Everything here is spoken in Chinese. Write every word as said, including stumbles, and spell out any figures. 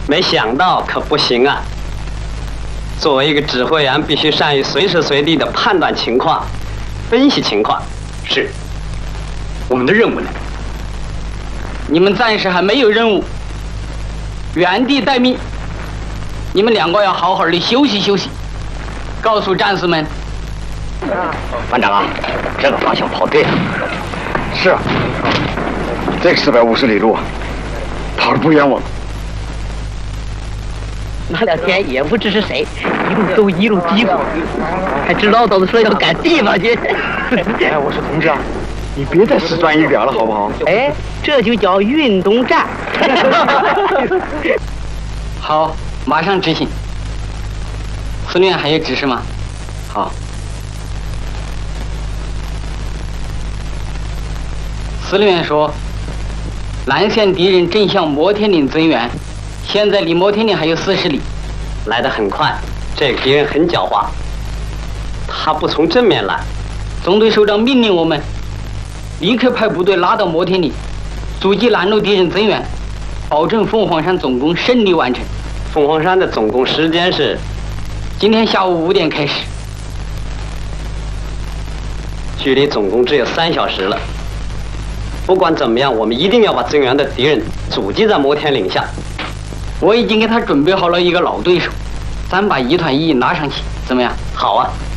没想到可不行啊！作为一个指挥员，必须善于随时随地的判断情况、分析情况。 是，我们的任务呢？ 你们暂时还没有任务，原地待命。你们两个要好好的休息休息。告诉战士们， 班长啊，这个方向跑对了。 是啊，这个四百五十里路，跑得不冤枉。 那两天也不知是谁，一路走一路疾走，还知唠叨的说要赶地方去。 哎，我说同志啊，你别再死钻一点了，好不好？ 哎，这就叫运动战。 好，马上执行。司令员还有指示吗？ 好。 司令员说，蓝线敌人正向摩天岭增援，现在离摩天岭还有四十里， 来得很快。这个敌人很狡猾，他不从正面来。 总队首长命令我们立刻派部队拉到摩天岭，阻击拦路敌人增援，保证凤凰山总攻顺利完成。 凤凰山的总攻时间是今天下午五点开始， 距离总攻只有三小时了。不管怎么样，我们一定要把增援的敌人阻击在摩天岭下。 我已经给他准备好了一个老对手，咱把一团一拿上去，怎么样？ 好啊。